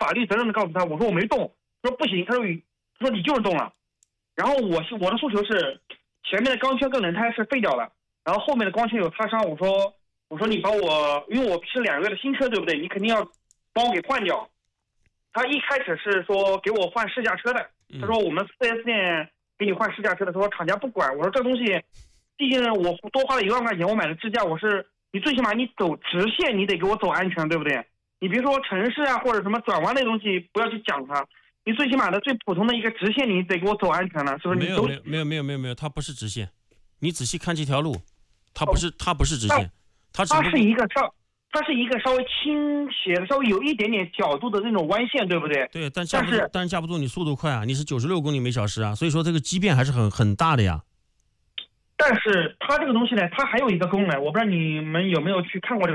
法律责任的告诉他，我说我没动，他说不行，他说你就是动了。然后我的诉求是，前面的钢圈跟轮胎是废掉了，然后后面的钢圈有擦伤，我说你把我，因为我是2个月的新车，对不对？你肯定要帮我给换掉。他一开始是说给我换试驾车的，他说我们 4S 店给你换试驾车的，他说厂家不管。我说这东西，毕竟我多花了1万块钱，我买的支架，你最起码你走直线，你得给我走安全，对不对？你别说城市啊或者什么转弯那东西，不要去讲它。你最起码的最普通的一个直线，你得给我走安全了，是不是？ 没有，它不是直线。你仔细看这条路，它不是直线，它是一个稍微倾斜的、稍微有一点点角度的那种弯线，对不对？ 对，但是架不住你速度快啊，你是96公里每小时啊，所以说这个畸变还是很大的呀。 但是它这个东西呢，它还有一个功能，我不知道你们有没有去看过这个。